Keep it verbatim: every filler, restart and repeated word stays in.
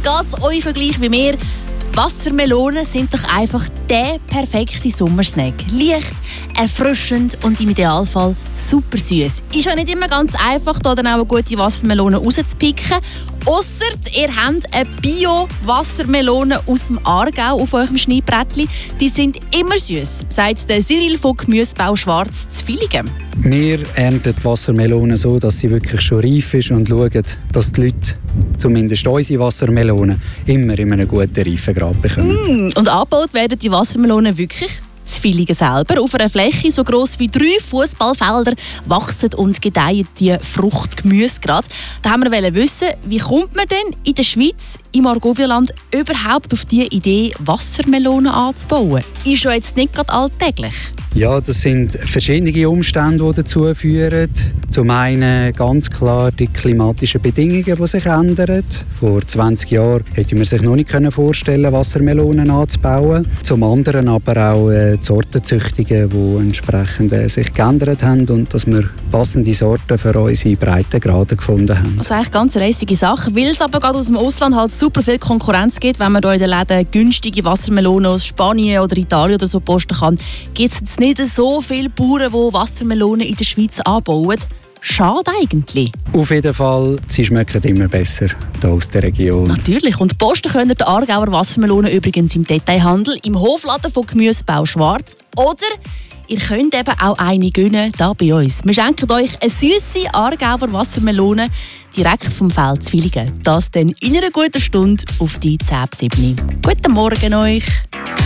geht es euch gleich wie mir. Wassermelonen sind doch einfach der perfekte Sommersnack. Leicht, erfrischend und im Idealfall super süß. Ist ja nicht immer ganz einfach, da dann auch eine gute Wassermelone rauszupicken. Ausser ihr habt eine Bio-Wassermelone aus dem Aargau auf eurem Schneebrettli. Die sind immer süß, sagt der Cyril von Gemüsebau Schwarz zu Villigen. Wir ernten die Wassermelone so, dass sie wirklich schon reif ist und schauen, dass die Leute, zumindest unsere Wassermelonen, immer in einem guten Reifegrad bekommen. Mm, und angebaut werden die Wassermelonen wirklich zu Villigen selber. Auf einer Fläche so gross wie drei Fußballfelder wachsen und gedeihen die Fruchtgemüse gerade. Da haben wir wissen, wie kommt man denn in der Schweiz, im Argovierland, überhaupt auf die Idee, Wassermelonen anzubauen? Ist ja jetzt nicht gerade alltäglich. Ja, das sind verschiedene Umstände, die dazu führen. Zum einen ganz klar die klimatischen Bedingungen, die sich ändern. Vor zwanzig Jahren hätte man sich noch nicht vorstellen, Wassermelonen anzubauen. Zum anderen aber auch die Sortenzüchtungen, die entsprechend sich geändert haben und dass wir passende Sorten für unsere Breitengrade gefunden haben. Das ist eigentlich ganz eine lässige Sache, weil es aber gerade aus dem Ausland halt super viel Konkurrenz gibt. Wenn man hier in den Läden günstige Wassermelonen aus Spanien oder Italien oder so posten kann, gibt es jetzt nicht so viele Bauern, die Wassermelonen in der Schweiz anbauen. Schade eigentlich. Auf jeden Fall, sie schmecken immer besser hier aus der Region. Natürlich. Und posten könnt ihr die Aargauer Wassermelonen übrigens im Detailhandel, im Hofladen von Gemüsebau Schwarz. Oder ihr könnt eben auch eine gönnen, hier bei uns. Wir schenken euch eine süsse Aargauer Wassermelone direkt vom Feld zu Villigen. Das dann in einer guten Stunde auf die zehn ab sieben. Guten Morgen euch!